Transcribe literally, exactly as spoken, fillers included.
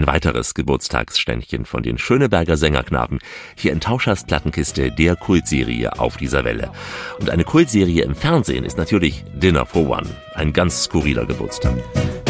ein weiteres Geburtstagsständchen von den Schöneberger Sängerknaben. Hier in Tauschers Plattenkiste, der Kultserie auf dieser Welle. Und eine Kultserie im Fernsehen ist natürlich Dinner for One. Ein ganz skurriler Geburtstag.